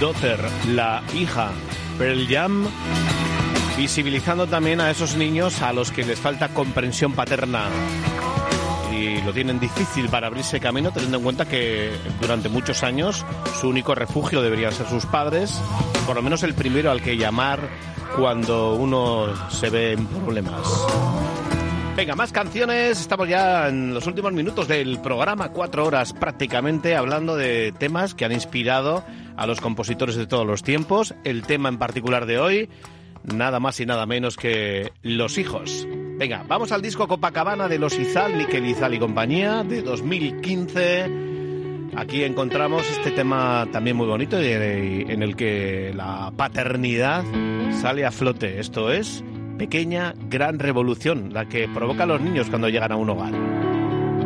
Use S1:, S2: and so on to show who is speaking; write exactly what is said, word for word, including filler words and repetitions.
S1: Daughter, la hija. Pearl Jam, visibilizando también a esos niños a los que les falta comprensión paterna y lo tienen difícil para abrirse camino, teniendo en cuenta que durante muchos años su único refugio deberían ser sus padres, por lo menos el primero al que llamar cuando uno se ve en problemas. Venga, más canciones. Estamos ya en los últimos minutos del programa, cuatro horas prácticamente, hablando de temas que han inspirado a los compositores de todos los tiempos. El tema en particular de hoy, nada más y nada menos que Los hijos. Venga, vamos al disco Copacabana de Los Izal, Miquel Izal y compañía, de dos mil quince. Aquí encontramos este tema también muy bonito, en el que la paternidad sale a flote. Esto es Pequeña Gran Revolución, la que provoca a los niños cuando llegan a un hogar.